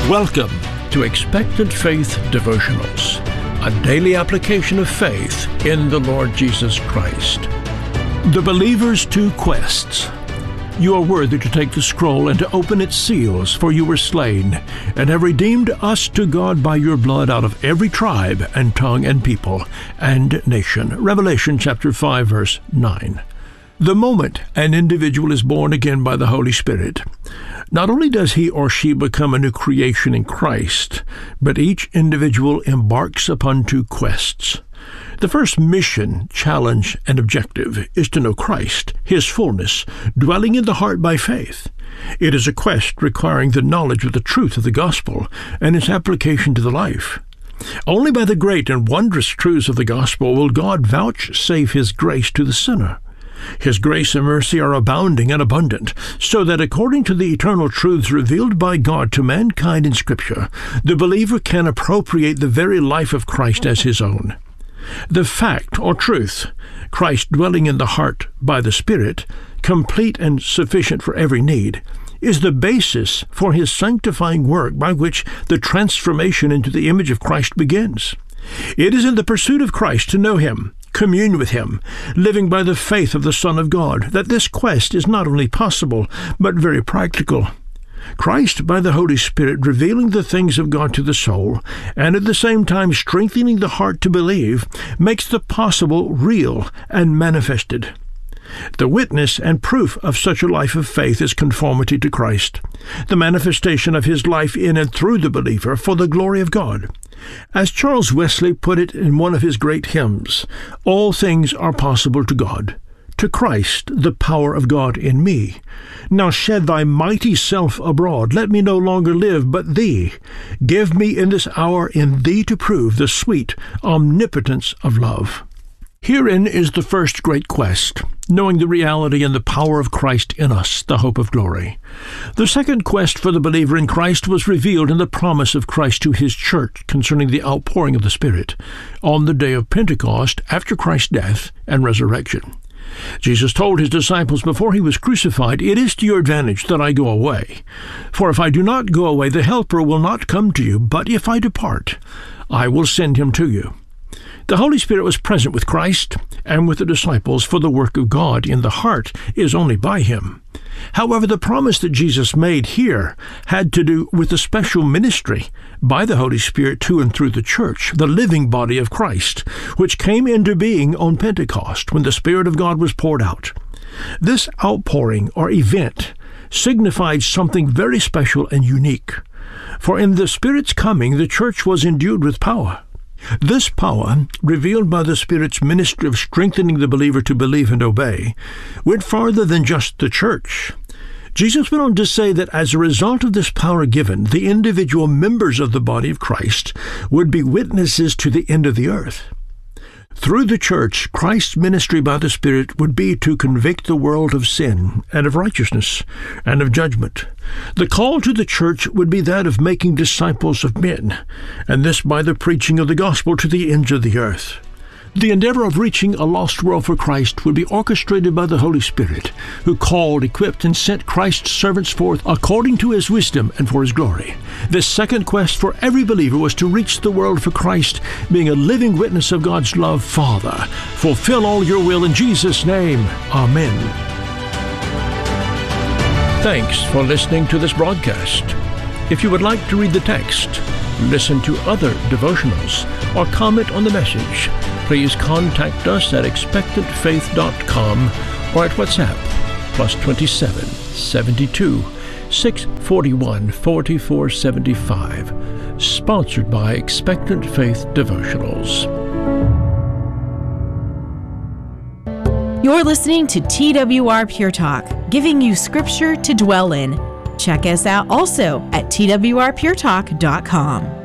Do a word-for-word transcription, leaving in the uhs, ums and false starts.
Welcome to Expectant Faith Devotionals, a daily application of faith in the Lord Jesus Christ. The believer's two quests. You are worthy to take the scroll and to open its seals, for you were slain, and have redeemed us to God by your blood out of every tribe and tongue and people and nation. Revelation chapter five, verse nine. The moment an individual is born again by the Holy Spirit, not only does he or she become a new creation in Christ, but each individual embarks upon two quests. The first mission, challenge, and objective is to know Christ, His fullness, dwelling in the heart by faith. It is a quest requiring the knowledge of the truth of the gospel and its application to the life. Only by the great and wondrous truths of the gospel will God vouchsafe His grace to the sinner. His grace and mercy are abounding and abundant, so that according to the eternal truths revealed by God to mankind in Scripture, the believer can appropriate the very life of Christ as his own. The fact or truth, Christ dwelling in the heart by the Spirit, complete and sufficient for every need, is the basis for His sanctifying work by which the transformation into the image of Christ begins. It is in the pursuit of Christ to know Him, commune with Him, living by the faith of the Son of God, that this quest is not only possible, but very practical. Christ, by the Holy Spirit, revealing the things of God to the soul, and at the same time strengthening the heart to believe, makes the possible real and manifested. The witness and proof of such a life of faith is conformity to Christ, the manifestation of His life in and through the believer for the glory of God. As Charles Wesley put it in one of his great hymns, all things are possible to God. To Christ, the power of God in me. Now shed thy mighty self abroad. Let me no longer live, but thee. Give me in this hour in thee to prove the sweet omnipotence of love. Herein is the first great quest, knowing the reality and the power of Christ in us, the hope of glory. The second quest for the believer in Christ was revealed in the promise of Christ to His church concerning the outpouring of the Spirit on the day of Pentecost after Christ's death and resurrection. Jesus told His disciples before He was crucified, "It is to your advantage that I go away. For if I do not go away, the Helper will not come to you, but if I depart, I will send Him to you." The Holy Spirit was present with Christ and with the disciples, for the work of God in the heart is only by Him. However, the promise that Jesus made here had to do with the special ministry by the Holy Spirit to and through the church, the living body of Christ, which came into being on Pentecost when the Spirit of God was poured out. This outpouring or event signified something very special and unique, for in the Spirit's coming the church was endued with power. This power, revealed by the Spirit's ministry of strengthening the believer to believe and obey, went farther than just the church. Jesus went on to say that as a result of this power given, the individual members of the body of Christ would be witnesses to the end of the earth. Through the church, Christ's ministry by the Spirit would be to convict the world of sin and of righteousness and of judgment. The call to the church would be that of making disciples of men, and this by the preaching of the gospel to the ends of the earth. The endeavor of reaching a lost world for Christ would be orchestrated by the Holy Spirit, who called, equipped, and sent Christ's servants forth according to His wisdom and for His glory. This second quest for every believer was to reach the world for Christ, being a living witness of God's love. Father, fulfill all your will in Jesus' name. Amen. Thanks for listening to this broadcast. If you would like to read the text, listen to other devotionals, or comment on the message, please contact us at expectant faith dot com or at WhatsApp, plus twenty-seven, seventy-two, six forty-one, forty-four seventy-five. Sponsored by Expectant Faith Devotionals. You're listening to T W R Pure Talk, giving you scripture to dwell in. Check us out also at T W R pure talk dot com.